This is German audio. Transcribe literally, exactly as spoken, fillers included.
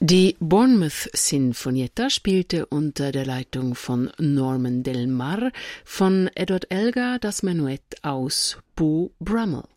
Die Bournemouth Sinfonietta spielte unter der Leitung von Norman Del Mar von Edward Elgar das Menuett aus Beau Brummel.